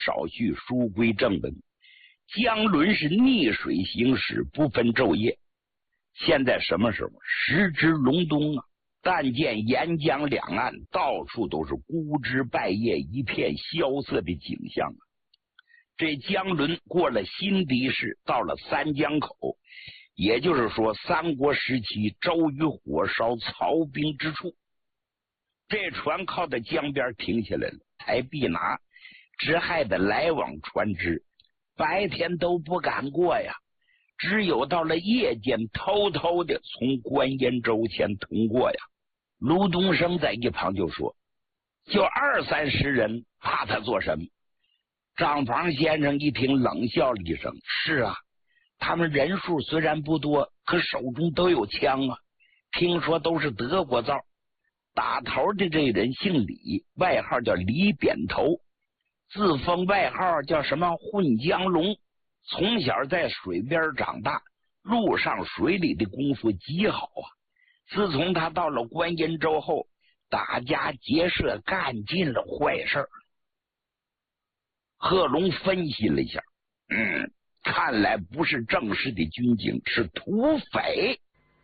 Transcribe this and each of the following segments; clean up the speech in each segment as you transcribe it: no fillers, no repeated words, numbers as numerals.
少叙，书归正文。江伦是逆水行驶，不分昼夜。现在什么时候？时值隆冬啊！但见沿江两岸到处都是枯枝败叶，一片萧瑟的景象啊！这江伦过了新堤市，到了三江口，也就是说三国时期周瑜火烧曹兵之处。这船靠在江边停下来了，才必拿，只害得来往船只白天都不敢过呀，只有到了夜间偷偷的从关烟州前通过呀。卢东升在一旁就说：“就20-30人，怕他做什么？”张房先生一听，冷笑了一声：“是啊，他们人数虽然不多，可手中都有枪啊。听说都是德国造。打头的这人姓李，外号叫李扁头，自封外号叫什么混江龙。从小在水边长大，陆上水里的功夫极好啊。自从他到了关阴州后，打家劫舍干尽了坏事。”贺龙分析了一下，看来不是正式的军警，是土匪。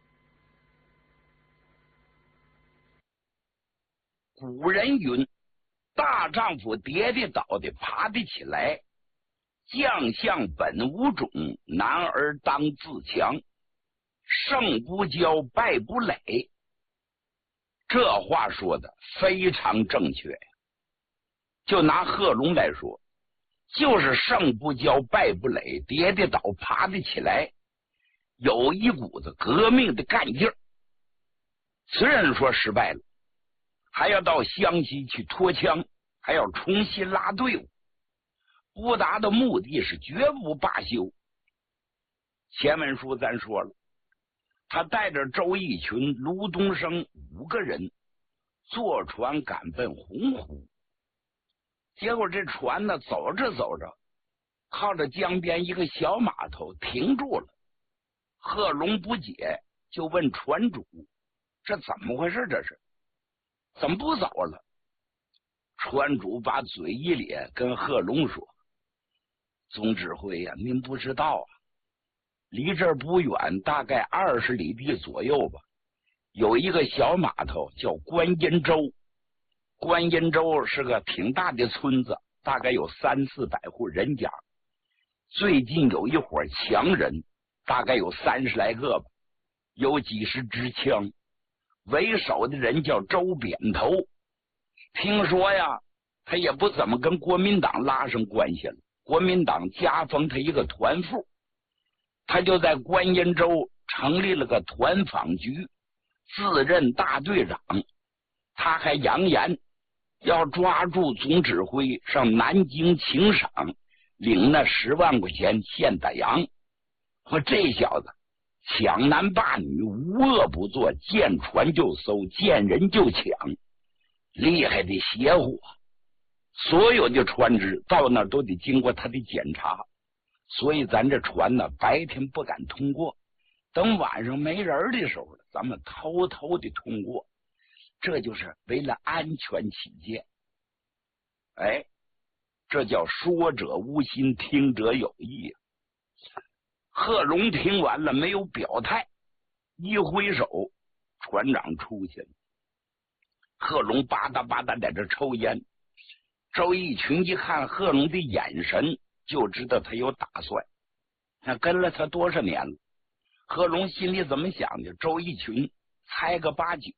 古人云：大丈夫跌跌倒的爬得起来，将相本无种，男儿当自强，胜不骄，败不馁。这话说的非常正确。就拿贺龙来说，就是胜不骄，败不馁，跌跌倒爬得起来，有一股子革命的干劲儿。虽然说失败了，还要到湘西去拖枪，还要重新拉队伍，不达的目的是绝不罢休。前文书咱说了，他带着周逸群、卢东升5个人坐船赶奔洪湖。结果这船呢，走着走着，靠着江边一个小码头停住了。贺龙不解，就问船主：“这怎么回事？这是怎么不走了？”船主把嘴一咧，跟贺龙说：“总指挥呀，您不知道啊，离这儿不远，大概20里地左右吧，有一个小码头叫关阴州。关阴州是个挺大的村子，大概有300-400户人家。最近有一伙强人，大概有30来个吧，有几十支枪，为首的人叫周扁头。听说呀，他也不怎么跟国民党拉上关系了，国民党加封他一个团副，他就在关阴州成立了个团访局，自任大队长。他还扬言要抓住总指挥，上南京请赏，领那10万块钱现大洋。说这小子抢男霸女，无恶不作，见船就搜，见人就抢，厉害的邪乎。所有的船只到那都得经过他的检查，所以咱这船呢，白天不敢通过，等晚上没人的时候，咱们偷偷的通过，这就是为了安全起见。哎，这叫说者无心，听者有意。贺龙听完了没有表态，一挥手，船长出去了。贺龙吧嗒吧嗒在这抽烟。周逸群一看贺龙的眼神，就知道他有打算。他跟了他多少年了？贺龙心里怎么想的？周逸群猜个8-9。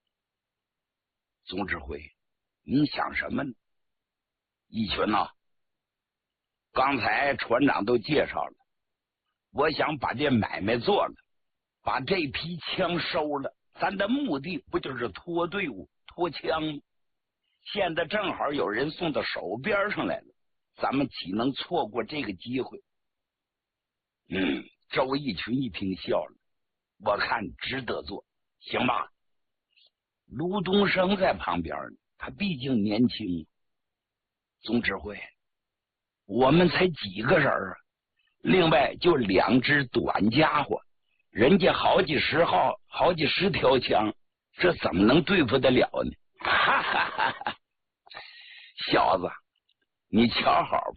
总指挥，你想什么呢？逸群啊，刚才船长都介绍了，我想把这买卖做了，把这批枪收了，咱的目的不就是拖队伍、拖枪吗？现在正好有人送到手边上来了，咱们岂能错过这个机会？周逸群一听笑了，我看值得做，行吧？卢东升在旁边呢，他毕竟年轻。总指挥，我们才几个人啊，另外就2支短家伙，人家好几十条枪，这怎么能对付得了呢？哈哈哈哈！小子，你瞧好吧，